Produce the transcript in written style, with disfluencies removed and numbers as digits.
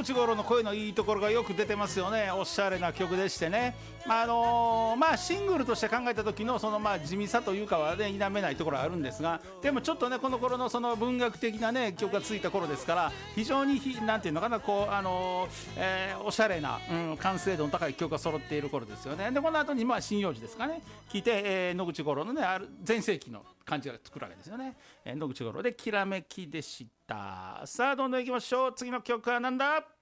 口五郎の声のいいところがよく出てますよね。おしゃれな曲でしてね、シングルとして考えた時のその地味さというかはね否めないところはあるんですが、でもちょっとねこの頃のその文学的なね曲がついた頃ですから、非常になんていうのかな、こうおしゃれな、完成度の高い曲が揃っている頃ですよね。でこの後に針葉樹ですかね聞いて、野口五郎のね全盛期の感じが作るわけですよね。野口五郎できらめきでした。さあどんどんいきましょう。次の曲はなんだ。